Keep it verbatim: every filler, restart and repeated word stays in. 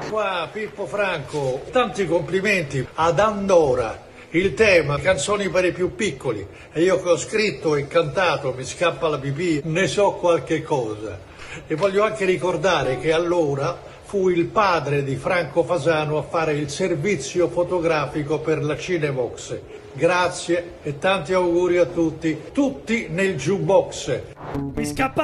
qua Pippo Franco, tanti complimenti ad Andora. Il tema, canzoni per i più piccoli, e io che ho scritto e cantato, mi scappa la pipì, ne so qualche cosa. E voglio anche ricordare che allora fu il padre di Franco Fasano a fare il servizio fotografico per la Cinevox. Grazie e tanti auguri a tutti, tutti nel jukebox. Mi scappa